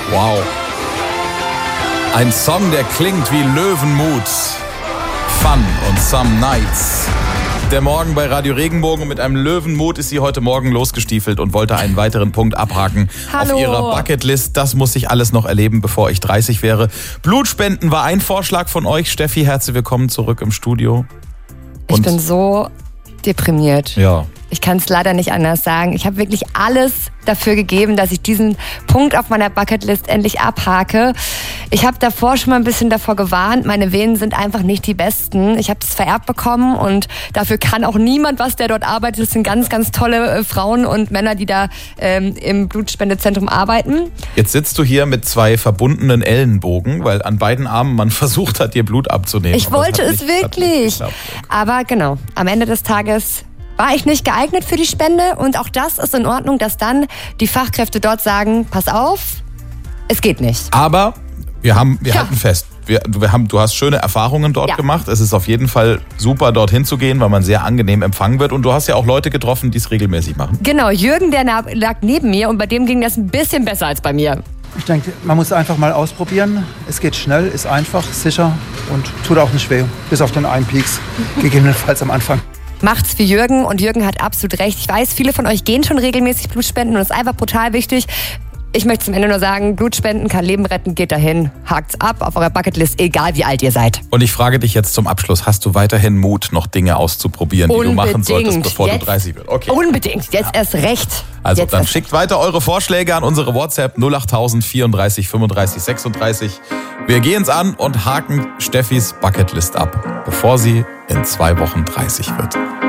Wow. Ein Song, der klingt wie Löwenmut. Fun und Some Nights. Der Morgen bei Radio Regenbogen. Mit einem Löwenmut ist sie heute Morgen losgestiefelt und wollte einen weiteren Punkt abhaken auf ihrer Bucketlist. Das muss ich alles noch erleben, bevor ich 30 wäre. Blutspenden war ein Vorschlag von euch. Steffi, herzlich willkommen zurück im Studio. Ich bin so deprimiert. Ja. Ich kann es leider nicht anders sagen. Ich habe wirklich alles dafür gegeben, dass ich diesen Punkt auf meiner Bucketlist endlich abhake. Ich habe davor schon mal ein bisschen davor gewarnt. Meine Venen sind einfach nicht die besten. Ich habe es vererbt bekommen und dafür kann auch niemand was, der dort arbeitet. Es sind ganz, ganz tolle Frauen und Männer, die da im Blutspendezentrum arbeiten. Jetzt sitzt du hier mit 2 verbundenen Ellenbogen, weil an beiden Armen man versucht hat, dir Blut abzunehmen. Ich wollte es wirklich. Aber genau, am Ende des Tages war ich nicht geeignet für die Spende und auch das ist in Ordnung, dass dann die Fachkräfte dort sagen, pass auf, es geht nicht. Aber wir halten fest, du hast schöne Erfahrungen dort gemacht. Es ist auf jeden Fall super, dorthin zu gehen, weil man sehr angenehm empfangen wird. Und du hast ja auch Leute getroffen, die es regelmäßig machen. Genau, Jürgen, der lag neben mir und bei dem ging das ein bisschen besser als bei mir. Ich denke, man muss einfach mal ausprobieren. Es geht schnell, ist einfach, sicher und tut auch nicht weh. Bis auf den einen Pieks, gegebenenfalls am Anfang. Macht's für Jürgen und Jürgen hat absolut recht. Ich weiß, viele von euch gehen schon regelmäßig Blutspenden und das ist einfach brutal wichtig. Ich möchte zum Ende nur sagen, Blutspenden kann Leben retten, geht dahin, hakt's ab auf eurer Bucketlist, egal wie alt ihr seid. Und ich frage dich jetzt zum Abschluss, hast du weiterhin Mut, noch Dinge auszuprobieren, die du machen solltest, bevor du 30 wirst? Okay. Unbedingt, jetzt erst recht. Also jetzt dann schickt weiter eure Vorschläge an unsere WhatsApp 08000 34 35 36. Wir gehen's an und haken Steffis Bucketlist ab, bevor sie in 2 Wochen 30 wird.